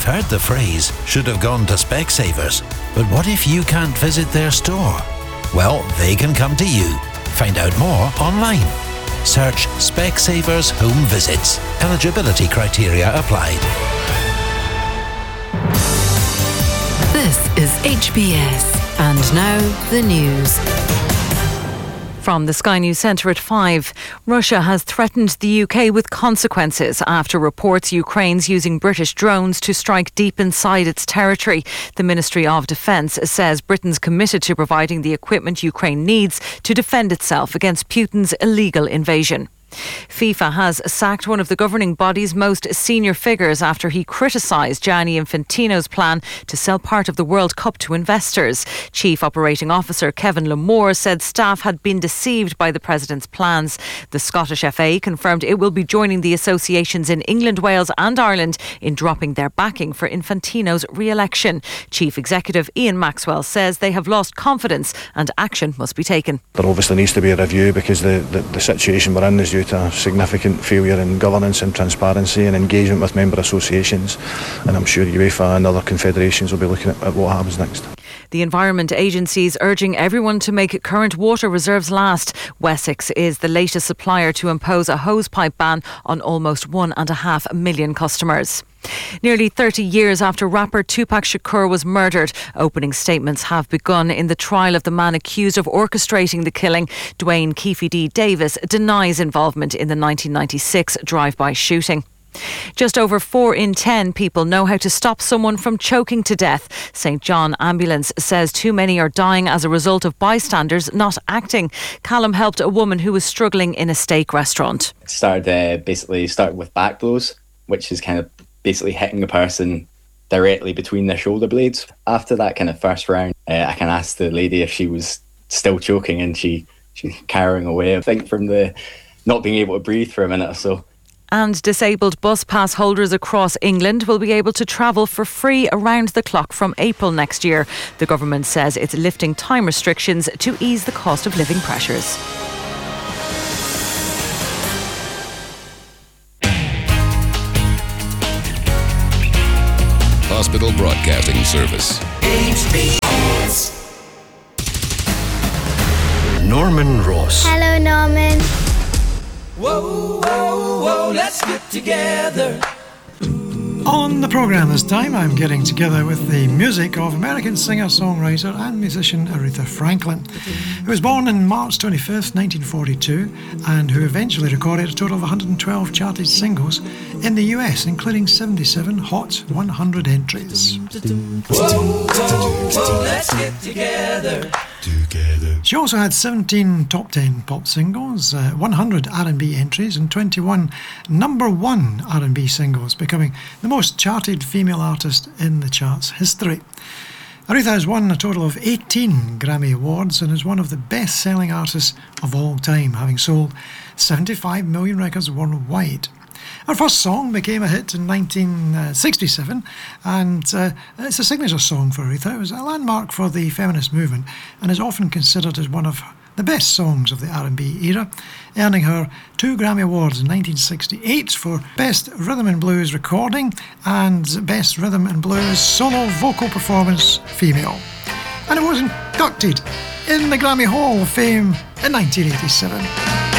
You've heard the phrase, should have gone to Specsavers. But what if you can't visit their store? Well, they can come to you. Find out more online. Search Specsavers Home Visits. Eligibility criteria apply. This is HBS. And now the news. From the Sky News Centre at 5, Russia has threatened the UK with consequences after reports Ukraine's using British drones to strike deep inside its territory. The Ministry of Defence says Britain's committed to providing the equipment Ukraine needs to defend itself against Putin's illegal invasion. FIFA has sacked one of the governing body's most senior figures after he criticised Gianni Infantino's plan to sell part of the World Cup to investors. Chief Operating Officer Kevin Lamore said staff had been deceived by the president's plans. The Scottish FA confirmed it will be joining the associations in England, Wales and Ireland in dropping their backing for Infantino's re-election. Chief Executive Ian Maxwell says they have lost confidence and action must be taken. There obviously needs to be a review because the situation we're in is due to a significant failure in governance and transparency and engagement with member associations, and I'm sure UEFA and other confederations will be looking at what happens next. The Environment Agency is urging everyone to make current water reserves last. Wessex is the latest supplier to impose a hosepipe ban on almost 1.5 million customers. Nearly 30 years after rapper Tupac Shakur was murdered, opening statements have begun in the trial of the man accused of orchestrating the killing. Dwayne Keefe D. Davis denies involvement in the 1996 drive-by shooting. Just over 4 in 10 people know how to stop someone from choking to death. St John Ambulance says too many are dying as a result of bystanders not acting. Callum helped a woman who was struggling in a steak restaurant. Started with back blows, which is kind of basically hitting the person directly between their shoulder blades. After that kind of first round, I can ask the lady if she was still choking, and she carrying away, I think, from the not being able to breathe for a minute or so. And disabled bus pass holders across England will be able to travel for free around the clock from April next year. The government says it's lifting time restrictions to ease the cost of living pressures. Hospital Broadcasting Service. HBS. Norman Ross. Hello, Norman. Whoa, whoa, whoa, let's get together. On the programme this time, I'm getting together with the music of American singer-songwriter and musician Aretha Franklin, who was born on March 25th, 1942, and who eventually recorded a total of 112 charted singles in the US, including 77 Hot 100 entries. Whoa, whoa, whoa, let's get together. She also had 17 top 10 pop singles, 100 R&B entries and 21 number one R&B singles, becoming the most charted female artist in the chart's history. Aretha has won a total of 18 Grammy Awards and is one of the best-selling artists of all time, having sold 75 million records worldwide. Her first song became a hit in 1967, and it's a signature song for Aretha. It was a landmark for the feminist movement and is often considered as one of the best songs of the R&B era, earning her 2 Grammy Awards in 1968 for Best Rhythm and Blues Recording and Best Rhythm and Blues Solo Vocal Performance Female. And it was inducted in the Grammy Hall of Fame in 1987.